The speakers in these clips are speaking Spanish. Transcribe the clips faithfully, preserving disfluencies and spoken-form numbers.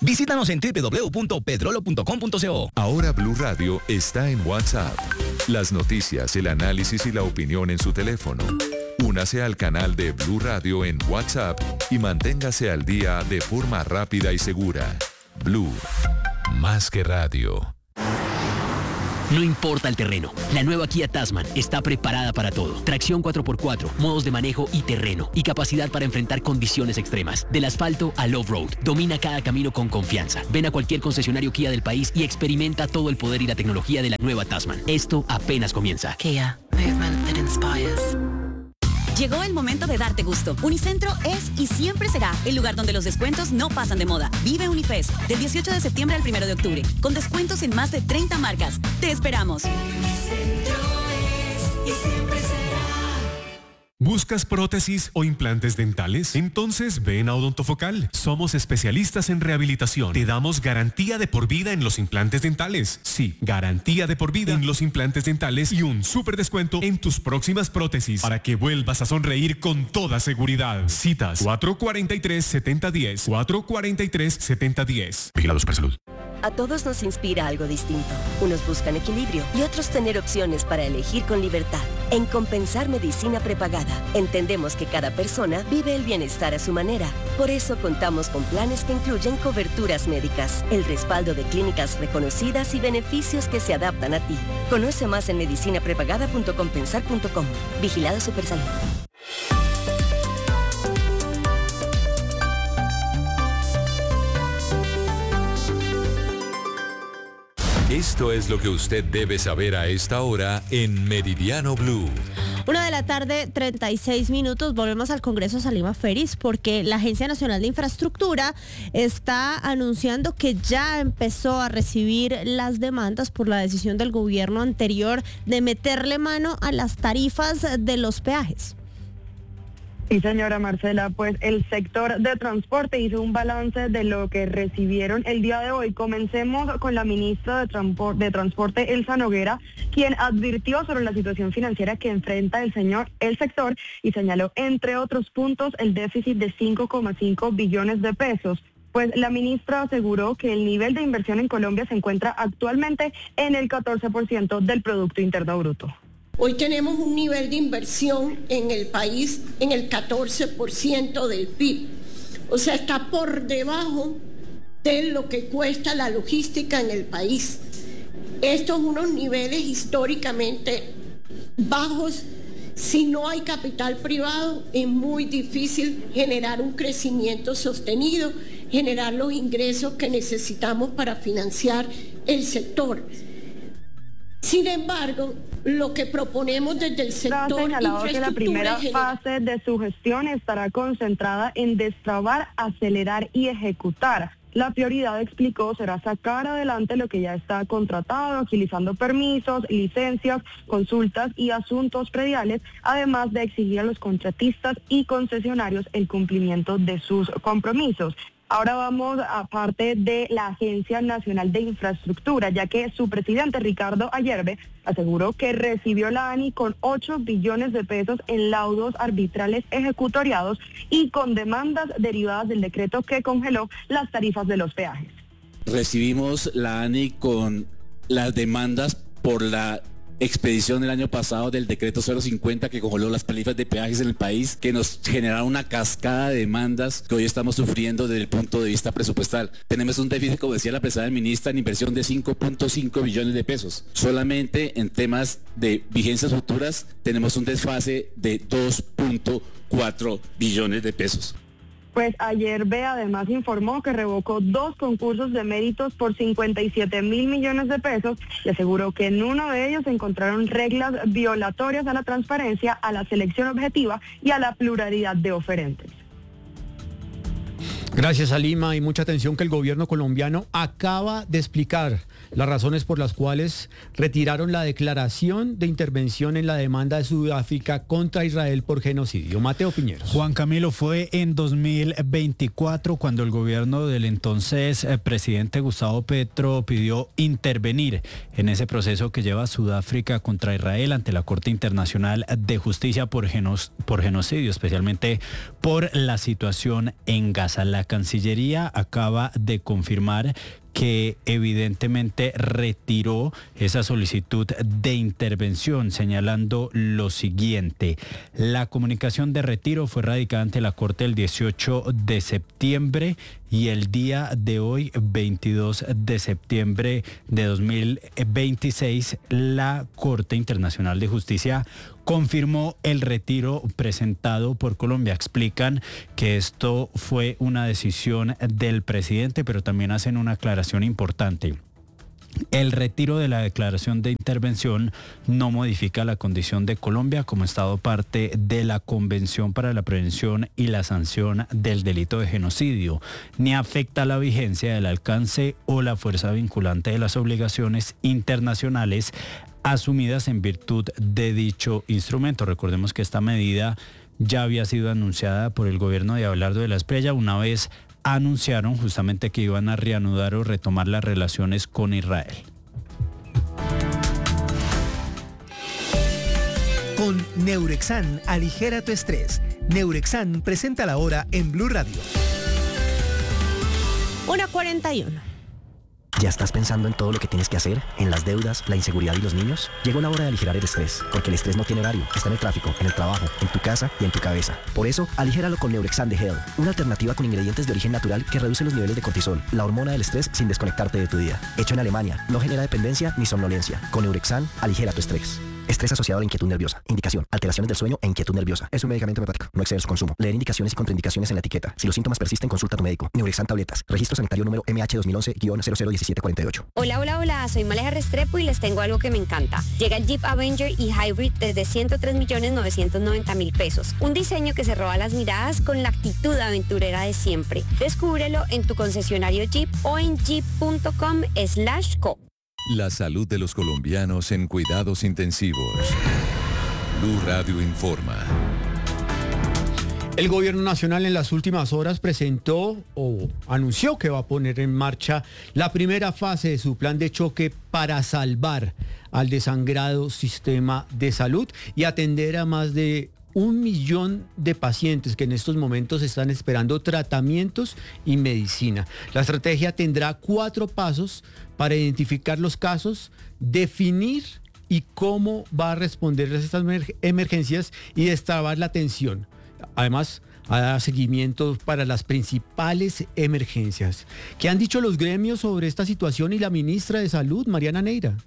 Visítanos en doble u doble u doble u punto petrolo punto com punto co. Ahora Blue Radio está en WhatsApp. Las noticias, el análisis y la opinión en su teléfono. Únase al canal de Blue Radio en WhatsApp y manténgase al día de forma rápida y segura. Blue, más que radio. No importa el terreno, la nueva Kia Tasman está preparada para todo. Tracción cuatro por cuatro, modos de manejo y terreno, y capacidad para enfrentar condiciones extremas. Del asfalto al off-road, domina cada camino con confianza. Ven a cualquier concesionario Kia del país y experimenta todo el poder y la tecnología de la nueva Tasman. Esto apenas comienza. Kia, movement that inspires. Llegó el momento de darte gusto. Unicentro es y siempre será el lugar donde los descuentos no pasan de moda. Vive Unifest del dieciocho de septiembre al primero de octubre, con descuentos en más de treinta marcas. Te esperamos. Unicentro es y siempre será. ¿Buscas prótesis o implantes dentales? Entonces ven a Odontofocal. Somos especialistas en rehabilitación. Te damos garantía de por vida en los implantes dentales. Sí, garantía de por vida en los implantes dentales y un súper descuento en tus próximas prótesis para que vuelvas a sonreír con toda seguridad. Citas cuatro cuatro tres, siete cero uno cero, cuatro cuatro tres, siete cero uno cero. Vigilado Supersalud. A todos nos inspira algo distinto. Unos buscan equilibrio y otros tener opciones para elegir con libertad. En Compensar Medicina Prepagada, entendemos que cada persona vive el bienestar a su manera. Por eso contamos con planes que incluyen coberturas médicas, el respaldo de clínicas reconocidas y beneficios que se adaptan a ti. Conoce más en medicina prepagada punto compensar punto com. Vigilado Supersalud. Esto es lo que usted debe saber a esta hora en Meridiano Blue. Una de la tarde, treinta y seis minutos, volvemos al Congreso Salima Félix porque la Agencia Nacional de Infraestructura está anunciando que ya empezó a recibir las demandas por la decisión del gobierno anterior de meterle mano a las tarifas de los peajes. Sí, señora Marcela, pues el sector de transporte hizo un balance de lo que recibieron el día de hoy. Comencemos con la ministra de, Transpor- de Transporte, Elsa Noguera, quien advirtió sobre la situación financiera que enfrenta el, señor, el sector y señaló, entre otros puntos, el déficit de cinco coma cinco billones de pesos. Pues la ministra aseguró que el nivel de inversión en Colombia se encuentra actualmente en el catorce por ciento del Producto Interno Bruto. Hoy tenemos un nivel de inversión en el país en el catorce por ciento del P I B. O sea, está por debajo de lo que cuesta la logística en el país. Estos son unos niveles históricamente bajos. Si no hay capital privado, es muy difícil generar un crecimiento sostenido, generar los ingresos que necesitamos para financiar el sector. Sin embargo, lo que proponemos desde el sector ha señalado que la primera general... fase de su gestión estará concentrada en destrabar, acelerar y ejecutar. La prioridad, explicó, será sacar adelante lo que ya está contratado, agilizando permisos, licencias, consultas y asuntos prediales, además de exigir a los contratistas y concesionarios el cumplimiento de sus compromisos. Ahora vamos a parte de la Agencia Nacional de Infraestructura, ya que su presidente Ricardo Ayerbe aseguró que recibió la ANI con ocho billones de pesos en laudos arbitrales ejecutoriados y con demandas derivadas del decreto que congeló las tarifas de los peajes. Recibimos la ANI con las demandas por la expedición el año pasado del decreto cero cincuenta que congeló las tarifas de peajes en el país, que nos generaron una cascada de demandas que hoy estamos sufriendo desde el punto de vista presupuestal. Tenemos un déficit, como decía la presada ministra, en inversión de cinco punto cinco billones de pesos. Solamente en temas de vigencias futuras tenemos un desfase de dos punto cuatro billones de pesos. Pues Ayerbe además informó que revocó dos concursos de méritos por cincuenta y siete mil millones de pesos y aseguró que en uno de ellos se encontraron reglas violatorias a la transparencia, a la selección objetiva y a la pluralidad de oferentes. Gracias, Salima, y mucha atención que el gobierno colombiano acaba de explicar las razones por las cuales retiraron la declaración de intervención en la demanda de Sudáfrica contra Israel por genocidio. Mateo Piñeros. Juan Camilo, fue en dos mil veinticuatro cuando el gobierno del entonces eh, presidente Gustavo Petro pidió intervenir en ese proceso que lleva Sudáfrica contra Israel ante la Corte Internacional de Justicia por, genos, por genocidio, especialmente por la situación en Gaza. La Cancillería acaba de confirmar que evidentemente retiró esa solicitud de intervención, señalando lo siguiente: la comunicación de retiro fue radicada ante la Corte el dieciocho de septiembre y el día de hoy, veintidós de septiembre de dos mil veintiséis, la Corte Internacional de Justicia confirmó el retiro presentado por Colombia. Explican que esto fue una decisión del presidente, pero también hacen una aclaración importante. El retiro de la declaración de intervención no modifica la condición de Colombia como Estado parte de la Convención para la Prevención y la Sanción del Delito de Genocidio, ni afecta la vigencia del alcance o la fuerza vinculante de las obligaciones internacionales asumidas en virtud de dicho instrumento. Recordemos que esta medida ya había sido anunciada por el gobierno de Abelardo de la Espriella una vez anunciaron justamente que iban a reanudar o retomar las relaciones con Israel. Con Neurexan, aligera tu estrés. Neurexan presenta la hora en Blue Radio. una cuarenta y uno. ¿Ya estás pensando en todo lo que tienes que hacer? ¿En las deudas, la inseguridad y los niños? Llegó la hora de aligerar el estrés, porque el estrés no tiene horario. Está en el tráfico, en el trabajo, en tu casa y en tu cabeza. Por eso, aligéralo con Neurexan de Hell, una alternativa con ingredientes de origen natural que reduce los niveles de cortisol, la hormona del estrés, sin desconectarte de tu día. Hecho en Alemania, no genera dependencia ni somnolencia. Con Neurexan, aligera tu estrés. Estrés asociado a la inquietud nerviosa. Indicación: alteraciones del sueño e inquietud nerviosa. Es un medicamento homeopático. No excede su consumo. Leer indicaciones y contraindicaciones en la etiqueta. Si los síntomas persisten, consulta a tu médico. Neurexan tabletas. Registro sanitario número M H dos mil once guion cero cero diecisiete cuarenta y ocho. Hola, hola, hola. Soy Maleja Restrepo y les tengo algo que me encanta. Llega el Jeep Avenger y Hybrid desde ciento tres millones novecientos noventa mil pesos. Un diseño que se roba las miradas con la actitud aventurera de siempre. Descúbrelo en tu concesionario Jeep o en jeep punto com slash co. La salud de los colombianos en cuidados intensivos. Blue Radio informa. El gobierno nacional en las últimas horas presentó o anunció que va a poner en marcha la primera fase de su plan de choque para salvar al desangrado sistema de salud y atender a más de un millón de pacientes que en estos momentos están esperando tratamientos y medicina. La estrategia tendrá cuatro pasos para identificar los casos, definir y cómo va a responder a estas emergencias y destrabar la atención. Además, a dar seguimiento para las principales emergencias. ¿Qué han dicho los gremios sobre esta situación y la ministra de Salud, Mariana Neira?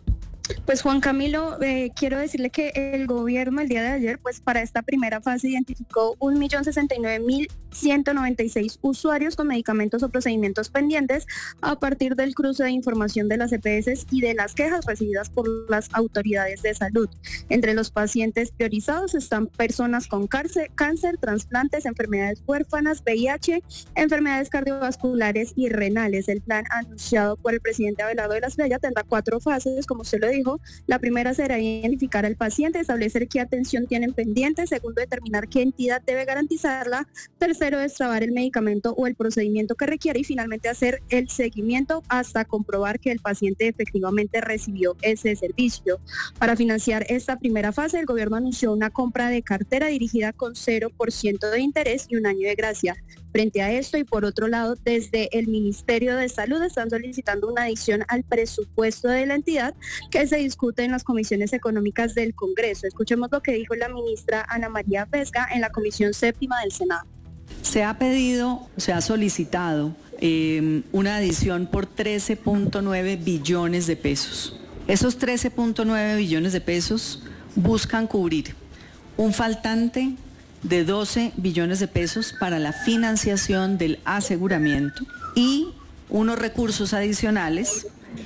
Pues Juan Camilo, eh, quiero decirle que el gobierno el día de ayer, pues para esta primera fase identificó un millón sesenta y nueve mil ciento noventa y seis usuarios con medicamentos o procedimientos pendientes a partir del cruce de información de las E P S y de las quejas recibidas por las autoridades de salud. Entre los pacientes priorizados están personas con cáncer, cáncer, trasplantes, enfermedades huérfanas, V I H, enfermedades cardiovasculares y renales. El plan anunciado por el presidente Abelardo de la Espriella tendrá cuatro fases, como usted lo dijo. La primera será identificar al paciente, establecer qué atención tienen pendiente. Segundo, determinar qué entidad debe garantizarla. Tercero, destrabar el medicamento o el procedimiento que requiere. Y finalmente, hacer el seguimiento hasta comprobar que el paciente efectivamente recibió ese servicio. Para financiar esta primera fase, el gobierno anunció una compra de cartera dirigida con cero por ciento de interés y un año de gracia. Frente a esto y por otro lado, desde el Ministerio de Salud están solicitando una adición al presupuesto de la entidad que se discute en las comisiones económicas del Congreso. Escuchemos lo que dijo la ministra Ana María Vesga en la Comisión Séptima del Senado. Se ha pedido, se ha solicitado eh, una adición por trece punto nueve billones de pesos. Esos trece punto nueve billones de pesos buscan cubrir un faltante de doce billones de pesos para la financiación del aseguramiento y unos recursos adicionales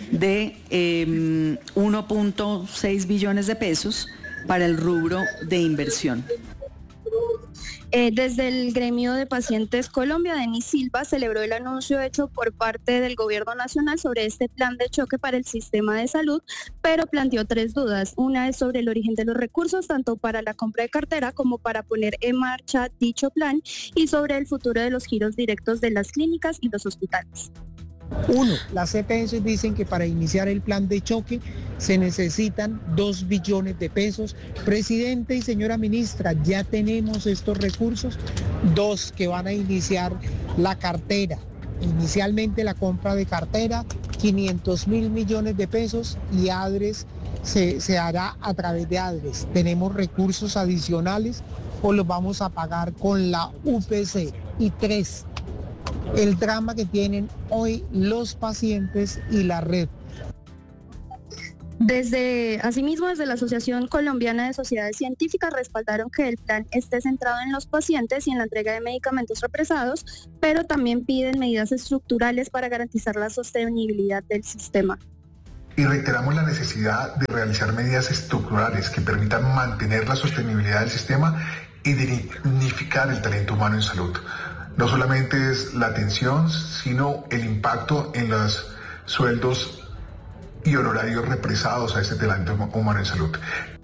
de eh, uno punto seis billones de pesos para el rubro de inversión. Eh, desde el gremio de pacientes Colombia, Denis Silva celebró el anuncio hecho por parte del gobierno nacional sobre este plan de choque para el sistema de salud, pero planteó tres dudas. Una es sobre el origen de los recursos, tanto para la compra de cartera como para poner en marcha dicho plan, y sobre el futuro de los giros directos de las clínicas y los hospitales. Uno, las E P S dicen que para iniciar el plan de choque se necesitan dos billones de pesos. Presidente y señora ministra, ya tenemos estos recursos. Dos, que van a iniciar la cartera. Inicialmente la compra de cartera, quinientos mil millones de pesos, y ADRES se, se hará a través de ADRES. Tenemos recursos adicionales o los vamos a pagar con la U P C. Y tres, el drama que tienen hoy los pacientes y la red. Desde, asimismo, desde la Asociación Colombiana de Sociedades Científicas respaldaron que el plan esté centrado en los pacientes y en la entrega de medicamentos represados, pero también piden medidas estructurales para garantizar la sostenibilidad del sistema. Y reiteramos la necesidad de realizar medidas estructurales que permitan mantener la sostenibilidad del sistema y dignificar el talento humano en salud. No solamente es la atención, sino el impacto en los sueldos y honorarios represados a este talento humano en salud.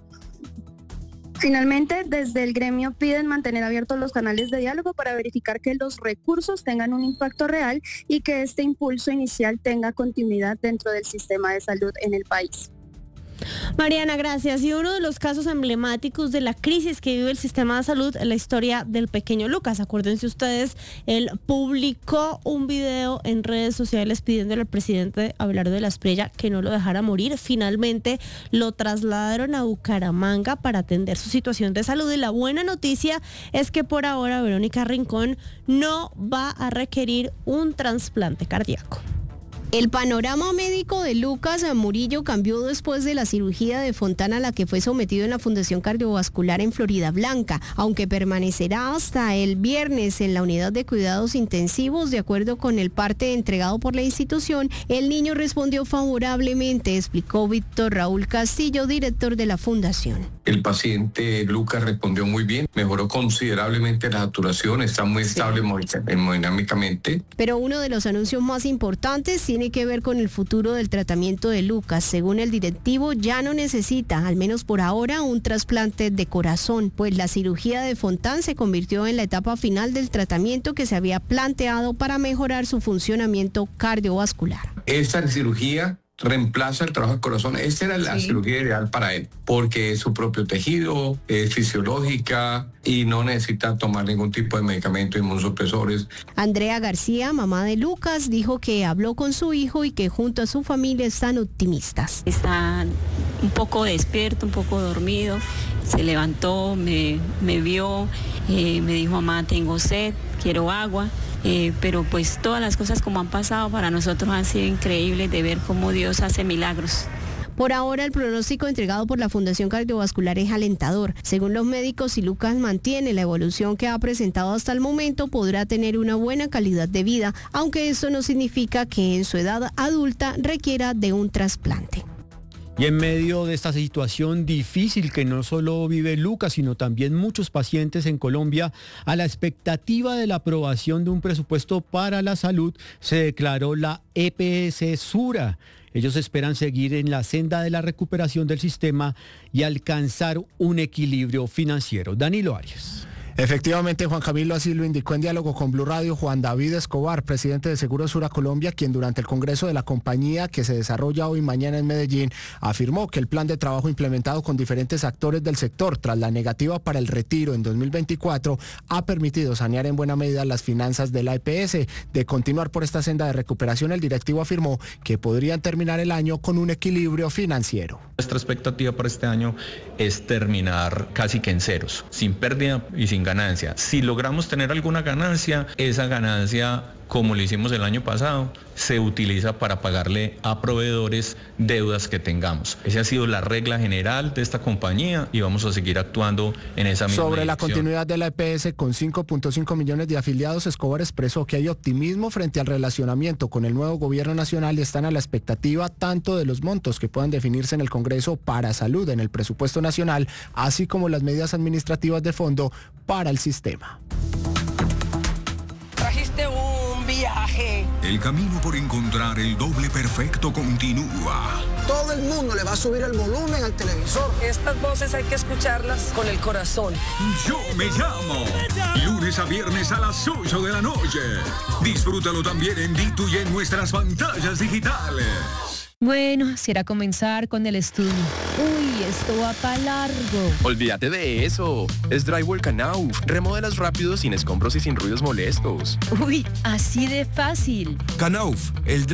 Finalmente, desde el gremio piden mantener abiertos los canales de diálogo para verificar que los recursos tengan un impacto real y que este impulso inicial tenga continuidad dentro del sistema de salud en el país. Mariana, gracias. Y uno de los casos emblemáticos de la crisis que vive el sistema de salud es la historia del pequeño Lucas. Acuérdense ustedes, él publicó un video en redes sociales pidiéndole al presidente Abelardo de la Espriella que no lo dejara morir. Finalmente lo trasladaron a Bucaramanga para atender su situación de salud. Y la buena noticia es que por ahora Verónica Rincón no va a requerir un trasplante cardíaco. El panorama médico de Lucas Murillo cambió después de la cirugía de Fontana a la que fue sometido en la Fundación Cardiovascular en Florida Blanca, aunque permanecerá hasta el viernes en la unidad de cuidados intensivos. De acuerdo con el parte entregado por la institución, el niño respondió favorablemente, explicó Víctor Raúl Castillo, director de la fundación. El paciente Lucas respondió muy bien, mejoró considerablemente la saturación, está muy estable hemodinámicamente. Pero uno de los anuncios más importantes tiene que ver con el futuro del tratamiento de Lucas. Según el directivo, ya no necesita, al menos por ahora, un trasplante de corazón, pues la cirugía de Fontán se convirtió en la etapa final del tratamiento que se había planteado para mejorar su funcionamiento cardiovascular. Esta cirugía reemplaza el trabajo del corazón. Esta era la sí. cirugía ideal para él, porque es su propio tejido, es fisiológica y no necesita tomar ningún tipo de medicamento, inmunosupresores. Andrea García, mamá de Lucas, dijo que habló con su hijo y que junto a su familia están optimistas. Está un poco despierto, un poco dormido, se levantó, me, me vio, eh, me dijo, mamá, tengo sed, quiero agua. Eh, pero pues todas las cosas como han pasado para nosotros han sido increíbles de ver cómo Dios hace milagros. Por ahora, el pronóstico entregado por la Fundación Cardiovascular es alentador. Según los médicos, si Lucas mantiene la evolución que ha presentado hasta el momento, podrá tener una buena calidad de vida, aunque esto no significa que en su edad adulta requiera de un trasplante. Y en medio de esta situación difícil que no solo vive Lucas, sino también muchos pacientes en Colombia, a la expectativa de la aprobación de un presupuesto para la salud, se declaró la E P S Sura. Ellos esperan seguir en la senda de la recuperación del sistema y alcanzar un equilibrio financiero. Danilo Arias. Efectivamente, Juan Camilo, así lo indicó en diálogo con Blue Radio Juan David Escobar, presidente de Seguros Sura Colombia, quien durante el congreso de la compañía que se desarrolla hoy y mañana en Medellín, afirmó que el plan de trabajo implementado con diferentes actores del sector tras la negativa para el retiro en dos mil veinticuatro ha permitido sanear en buena medida las finanzas de la E P S. De continuar por esta senda de recuperación, el directivo afirmó que podrían terminar el año con un equilibrio financiero. Nuestra expectativa para este año es terminar casi que en ceros, sin pérdida y sin ganancia. Si logramos tener alguna ganancia, esa ganancia, como lo hicimos el año pasado, se utiliza para pagarle a proveedores deudas que tengamos. Esa ha sido la regla general de esta compañía y vamos a seguir actuando en esa misma Sobre dirección. La continuidad de la E P S con cinco punto cinco millones de afiliados, Escobar expresó que hay optimismo frente al relacionamiento con el nuevo gobierno nacional y están a la expectativa tanto de los montos que puedan definirse en el Congreso para salud en el presupuesto nacional, así como las medidas administrativas de fondo para el sistema. Trajiste un V I viaje. El camino por encontrar el doble perfecto continúa. Todo el mundo le va a subir el volumen al televisor. Estas voces hay que escucharlas con el corazón. Yo me llamo. Lunes a viernes a las ocho de la noche. Disfrútalo también en Ditu y en nuestras pantallas digitales. Bueno, será comenzar con el estudio. Uy, esto va para largo. Olvídate de eso. Es Drywall Knauf. Remodelas rápido, sin escombros y sin ruidos molestos. Uy, así de fácil. Knauf, el